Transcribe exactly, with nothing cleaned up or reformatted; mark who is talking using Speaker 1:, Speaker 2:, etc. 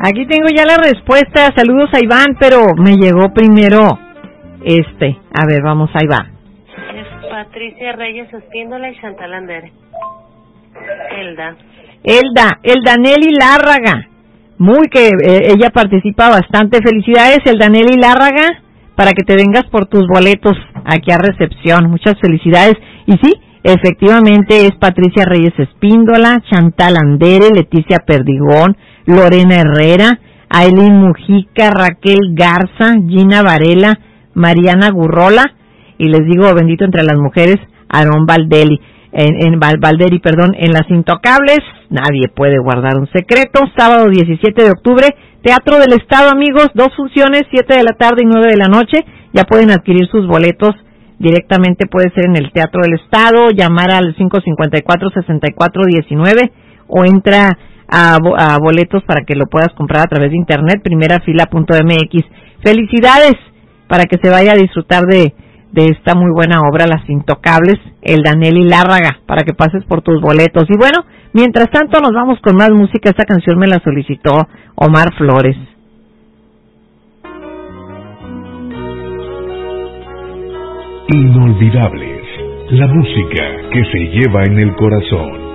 Speaker 1: Aquí tengo ya la respuesta. Saludos a Iván, pero me llegó primero este. A ver, vamos, ahí va.
Speaker 2: Es Patricia Reyes Espíndola y Chantal Andere. Elda.
Speaker 1: Elda, Elda Nelly Lárraga. Muy que eh, ella participa bastante. Felicidades, Elda Nelly Lárraga, para que te vengas por tus boletos aquí a recepción. Muchas felicidades. Y sí, efectivamente es Patricia Reyes Espíndola, Chantal Andere, Leticia Perdigón, Lorena Herrera, Aileen Mujica, Raquel Garza, Gina Varela, Mariana Gurrola, y les digo, bendito entre las mujeres, Aarón Valdeli, en, en Val, Valderi, perdón, en Las Intocables, nadie puede guardar un secreto. Sábado diecisiete de octubre, Teatro del Estado, amigos, dos funciones, siete de la tarde y nueve de la noche. Ya pueden adquirir sus boletos directamente, puede ser en el Teatro del Estado, llamar al cinco cinco cuatro, seis cuatro uno nueve o entra a, a boletos para que lo puedas comprar a través de internet, primerafila punto m x. Felicidades, para que se vaya a disfrutar de, de esta muy buena obra, Las Intocables, Elda Nelly Lárraga, para que pases por tus boletos. Y bueno, mientras tanto nos vamos con más música. Esta canción me la solicitó Omar Flores.
Speaker 3: Inolvidables, la música que se lleva en el corazón.